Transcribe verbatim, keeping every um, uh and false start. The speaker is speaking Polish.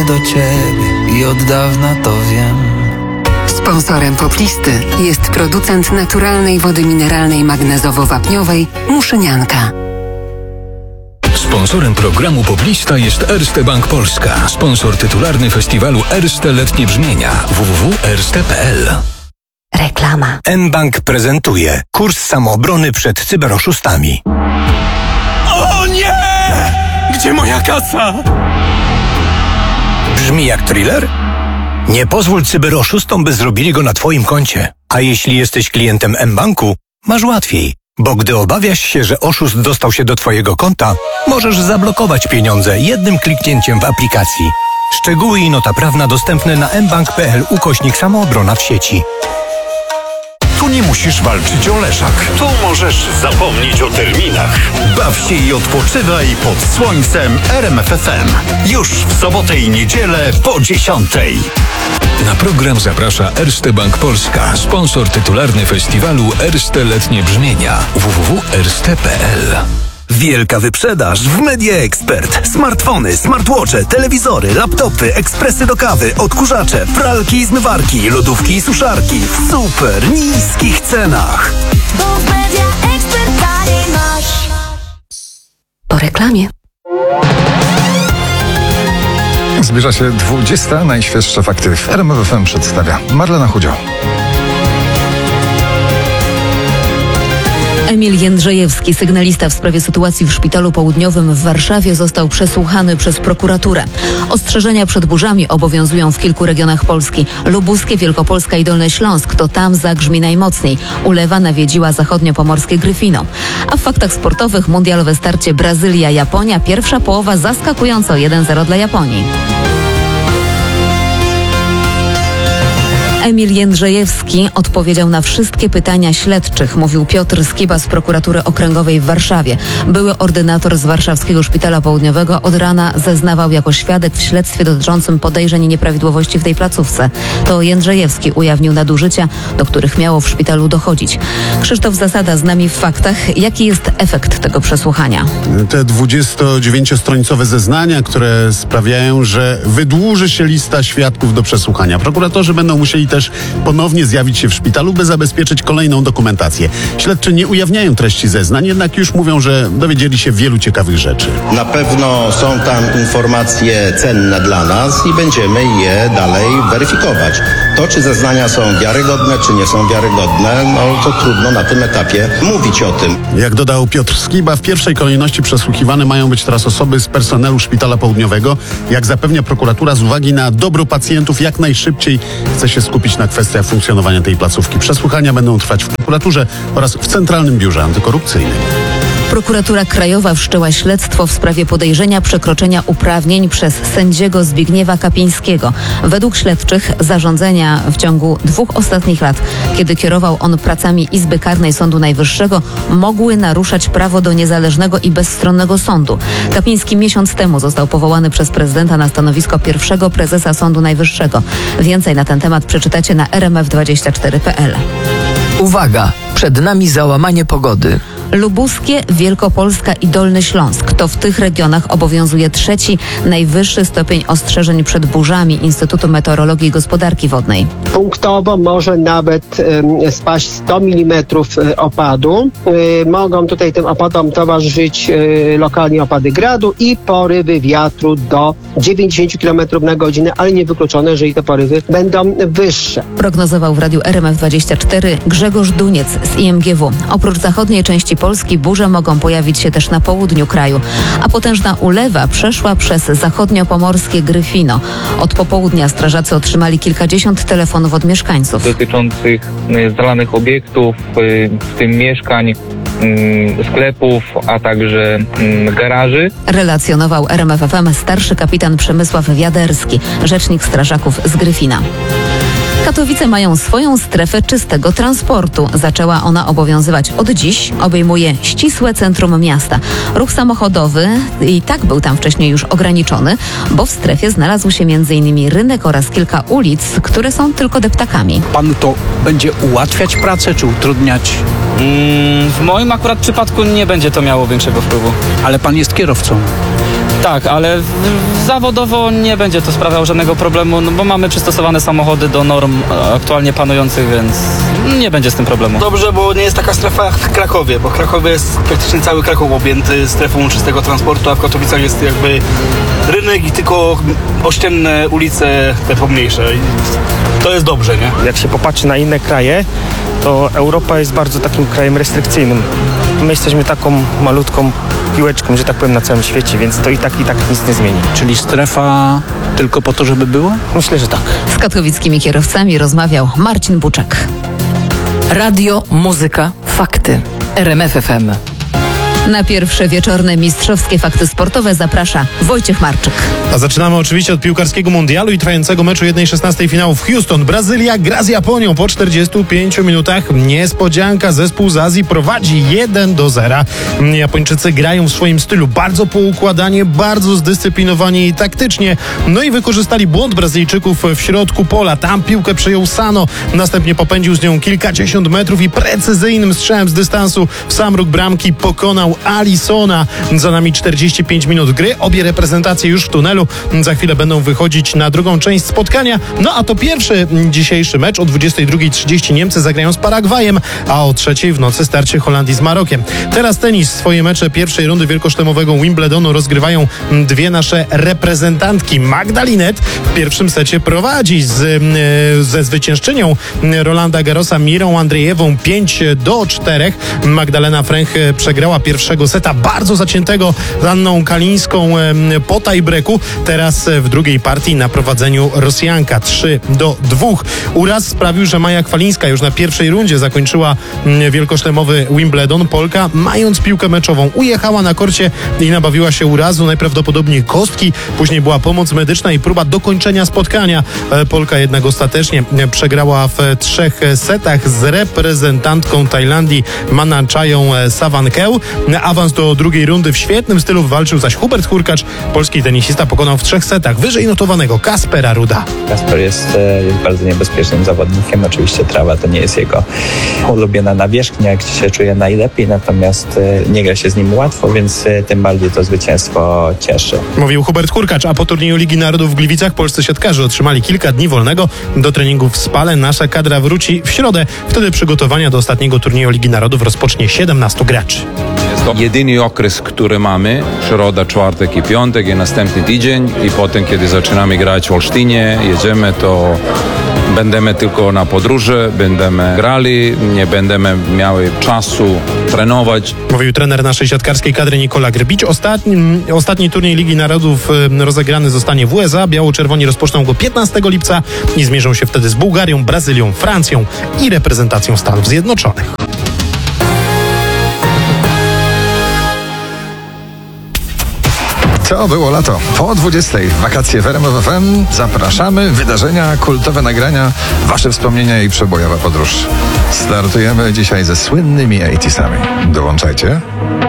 tęsknię do ciebie i od dawna to wiem. Sponsorem Poplisty jest producent naturalnej wody mineralnej magnezowo-wapniowej Muszynianka. Sponsorem programu Poplista jest Erste Bank Polska, sponsor tytularny festiwalu Erste Letnie Brzmienia w w w kropka erste kropka p l. Reklama. mBank prezentuje kurs samoobrony przed cyberoszustami. O nie! Gdzie moja kasa? Brzmi jak thriller? Nie pozwól cyberoszustom, by zrobili go na twoim koncie. A jeśli jesteś klientem mBanku, masz łatwiej. Bo gdy obawiasz się, że oszust dostał się do twojego konta, możesz zablokować pieniądze jednym kliknięciem w aplikacji. Szczegóły i nota prawna dostępne na mbank kropka p l ukośnik samoobrona w sieci. Tu nie musisz walczyć o leżak. Tu możesz zapomnieć o terminach. Baw się i odpoczywaj pod słońcem R M F F M. Już w sobotę i niedzielę po dziesiątej. Na program zaprasza Erste Bank Polska, sponsor tytularny festiwalu Erste Letnie Brzmienia w w w kropka erste kropka p l. Wielka wyprzedaż w Media Expert. Smartfony, smartwatche, telewizory, laptopy, ekspresy do kawy, odkurzacze, pralki i zmywarki, lodówki i suszarki w super niskich cenach. Bo w Media Expert taniej masz. Po reklamie. Zbliża się dwudziesta. Najświeższe fakty w R M F F M przedstawia Marlena Chudział. Emil Jędrzejewski, sygnalista w sprawie sytuacji w Szpitalu Południowym w Warszawie, został przesłuchany przez prokuraturę. Ostrzeżenia przed burzami obowiązują w kilku regionach Polski. Lubuskie, Wielkopolska i Dolny Śląsk, to tam zagrzmi najmocniej. Ulewa nawiedziła zachodniopomorskie Gryfino. A w faktach sportowych mundialowe starcie Brazylia-Japonia. Pierwsza połowa zaskakująco jeden zero dla Japonii. Emil Jędrzejewski odpowiedział na wszystkie pytania śledczych, mówił Piotr Skiba z prokuratury okręgowej w Warszawie. Były ordynator z warszawskiego Szpitala Południowego od rana zeznawał jako świadek w śledztwie dotyczącym podejrzeń i nieprawidłowości w tej placówce. To Jędrzejewski ujawnił nadużycia, do których miało w szpitalu dochodzić. Krzysztof Zasada z nami w faktach. Jaki jest efekt tego przesłuchania? Te dwudziestodziewięciostronicowe zeznania, które sprawiają, że wydłuży się lista świadków do przesłuchania. Prokuratorzy będą musieli też ponownie zjawić się w szpitalu, by zabezpieczyć kolejną dokumentację. Śledczy nie ujawniają treści zeznań, jednak już mówią, że dowiedzieli się wielu ciekawych rzeczy. Na pewno są tam informacje cenne dla nas i będziemy je dalej weryfikować. To, czy zeznania są wiarygodne, czy nie są wiarygodne, no to trudno na tym etapie mówić o tym. Jak dodał Piotr Skiba, w pierwszej kolejności przesłuchiwane mają być teraz osoby z personelu Szpitala Południowego. Jak zapewnia prokuratura, z uwagi na dobro pacjentów jak najszybciej chce się skupić na kwestiach funkcjonowania tej placówki. Przesłuchania będą trwać w prokuraturze oraz w Centralnym Biurze Antykorupcyjnym. Prokuratura Krajowa wszczęła śledztwo w sprawie podejrzenia przekroczenia uprawnień przez sędziego Zbigniewa Kapińskiego. Według śledczych zarządzenia w ciągu dwóch ostatnich lat, kiedy kierował on pracami Izby Karnej Sądu Najwyższego, mogły naruszać prawo do niezależnego i bezstronnego sądu. Kapiński miesiąc temu został powołany przez prezydenta na stanowisko pierwszego prezesa Sądu Najwyższego. Więcej na ten temat przeczytacie na r m f dwadzieścia cztery kropka p l. Uwaga! Przed nami załamanie pogody. Lubuskie, Wielkopolska i Dolny Śląsk. To w tych regionach obowiązuje trzeci, najwyższy stopień ostrzeżeń przed burzami Instytutu Meteorologii i Gospodarki Wodnej. Punktowo może nawet y, spaść sto milimetrów opadu. Y, mogą tutaj tym opadom towarzyszyć y, lokalnie opady gradu i porywy wiatru do dziewięćdziesiąt kilometrów na godzinę, ale niewykluczone, że i te porywy będą wyższe. Prognozował w radiu R M F dwadzieścia cztery Grzegorz Duniec z I M G W. Oprócz zachodniej części Polski burze mogą pojawić się też na południu kraju, a potężna ulewa przeszła przez zachodniopomorskie Gryfino. Od popołudnia strażacy otrzymali kilkadziesiąt telefonów od mieszkańców. Dotyczących zalanych obiektów, w tym mieszkań, sklepów, a także garaży. Relacjonował R M F F M starszy kapitan Przemysław Wiaderski, rzecznik strażaków z Gryfina. Katowice mają swoją strefę czystego transportu. Zaczęła ona obowiązywać od dziś. Obejmuje ścisłe centrum miasta. Ruch samochodowy i tak był tam wcześniej już ograniczony, bo w strefie znalazł się między innymi rynek oraz kilka ulic, które są tylko deptakami. Panu to będzie ułatwiać pracę czy utrudniać? Mm, w moim akurat przypadku nie będzie to miało większego wpływu. Ale pan jest kierowcą. Tak, ale zawodowo nie będzie to sprawiało żadnego problemu, no bo mamy przystosowane samochody do norm aktualnie panujących, więc nie będzie z tym problemu. Dobrze, bo nie jest taka strefa jak w Krakowie, bo w Krakowie jest praktycznie cały Kraków objęty strefą czystego transportu, a w Katowicach jest jakby rynek i tylko ościenne ulice te pomniejsze. To jest dobrze, nie? Jak się popatrzy na inne kraje, to Europa jest bardzo takim krajem restrykcyjnym. My jesteśmy taką malutką piłeczką, że tak powiem, na całym świecie, więc to i tak, i tak nic nie zmieni. Czyli strefa tylko po to, żeby była? Myślę, że tak. Z katowickimi kierowcami rozmawiał Marcin Buczek. Radio, muzyka, fakty. R M F F M. Na pierwsze wieczorne mistrzowskie fakty sportowe zaprasza Wojciech Marczyk. A zaczynamy oczywiście od piłkarskiego mundialu i trwającego meczu jeden szesnastej finału w Houston. Brazylia gra z Japonią po czterdziestu pięciu minutach. Niespodzianka, zespół z Azji prowadzi jeden do zera. Japończycy grają w swoim stylu bardzo poukładanie, bardzo zdyscyplinowanie i taktycznie. No i wykorzystali błąd Brazylijczyków w środku pola. Tam piłkę przejął Sano. Następnie popędził z nią kilkadziesiąt metrów i precyzyjnym strzałem z dystansu w sam róg bramki pokonał Alisona. Za nami czterdzieści pięć minut gry. Obie reprezentacje już w tunelu. Za chwilę będą wychodzić na drugą część spotkania. No a to pierwszy dzisiejszy mecz. O dwudziestej drugiej trzydzieści Niemcy zagrają z Paragwajem, a o trzeciej w nocy starcie Holandii z Marokiem. Teraz tenis. Swoje mecze pierwszej rundy wielkoszlemowego Wimbledonu rozgrywają dwie nasze reprezentantki. Magda Linette w pierwszym secie prowadzi z, ze zwyciężczynią Rolanda Garrosa Mirą Andrzejewą pięć do czterech. Magdalena Fręch przegrała pierwszego seta bardzo zaciętego z Anną Kalińską po tiebreaku. Teraz w drugiej partii na prowadzeniu Rosjanka trzy do dwóch. Uraz sprawił, że Maja Kwalińska już na pierwszej rundzie zakończyła wielkoszlemowy Wimbledon. Polka, mając piłkę meczową, ujechała na korcie i nabawiła się urazu, najprawdopodobniej kostki. Później była pomoc medyczna i próba dokończenia spotkania. Polka jednak ostatecznie przegrała w trzech setach z reprezentantką Tajlandii Manaczają Sawankeł. Awans do drugiej rundy w świetnym stylu walczył zaś Hubert Hurkacz. Polski tenisista pokonał w trzech setach wyżej notowanego Kaspera Ruda. Kasper jest, jest bardzo niebezpiecznym zawodnikiem. Oczywiście trawa to nie jest jego ulubiona nawierzchnia, gdzie się czuje najlepiej, natomiast nie gra się z nim łatwo, więc tym bardziej to zwycięstwo cieszy. Mówił Hubert Hurkacz, a po turnieju Ligi Narodów w Gliwicach polscy siatkarze otrzymali kilka dni wolnego. Do treningów w Spale nasza kadra wróci w środę. Wtedy przygotowania do ostatniego turnieju Ligi Narodów rozpocznie siedemnastu graczy. Jest to jedyny okres, który mamy, środa, czwartek i piątek i następny tydzień i potem, kiedy zaczynamy grać w Olsztynie, jedziemy, to będziemy tylko na podróży, będziemy grali, nie będziemy miały czasu trenować. Mówił trener naszej siatkarskiej kadry Nikola Grbić. Ostatni, ostatni turniej Ligi Narodów rozegrany zostanie w U S A. Biało-czerwoni rozpoczną go piętnastego lipca i zmierzą się wtedy z Bułgarią, Brazylią, Francją i reprezentacją Stanów Zjednoczonych. To było lato. Po dwudziestej wakacje w R M F F M. Zapraszamy, wydarzenia, kultowe nagrania, wasze wspomnienia i przebojowa podróż. Startujemy dzisiaj ze słynnymi osiemdziesiątami. Dołączajcie.